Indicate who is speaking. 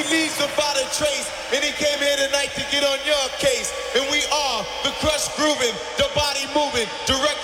Speaker 1: leaves without a trace, and he came here tonight to get on your case. And we are the crush grooving, the body moving, direct